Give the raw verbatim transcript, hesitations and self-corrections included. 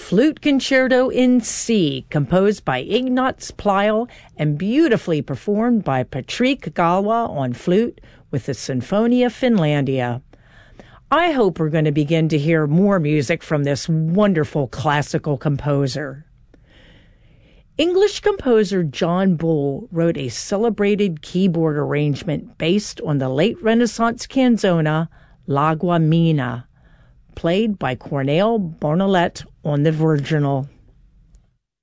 Flute Concerto in C, composed by Ignaz Pleyel and beautifully performed by Patrick Galwa on flute with the Sinfonia Finlandia. I hope we're going to begin to hear more music from this wonderful classical composer. English composer John Bull wrote a celebrated keyboard arrangement based on the late Renaissance canzona L'Agua Mina, played by Cornel Bonellet on the virginal.